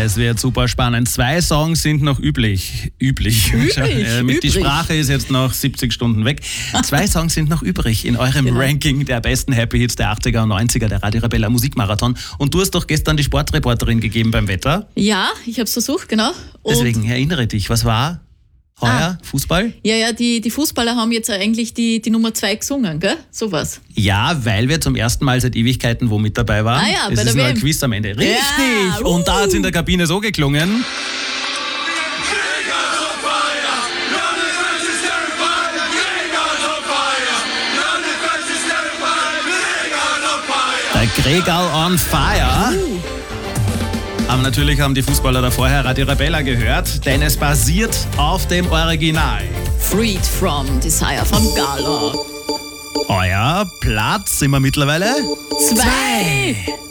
Es wird super spannend. 2 Songs sind noch üblich. Die Sprache ist jetzt noch 70 Stunden weg. 2 Songs sind noch übrig in eurem Ranking der besten Happy Hits der 80er und 90er, der Radio Arabella Musikmarathon. Und du hast doch gestern die Sportreporterin gegeben beim Wetter. Ja, ich habe es versucht, genau. Und Deswegen erinnere dich, was war heuer? Fußball? Ja, die Fußballer haben jetzt eigentlich die Nummer 2 gesungen, gell? Sowas. Ja, weil wir zum ersten Mal seit Ewigkeiten wo mit dabei waren. Bei es der ist nur ein WM. Quiz am Ende. Richtig! Ja, Und da hat es in der Kabine so geklungen. Der Gregal on Fire. Aber natürlich haben die Fußballer da vorher Radio Arabella gehört, denn es basiert auf dem Original. Freed from Desire von Gala. Euer Platz sind wir mittlerweile 2.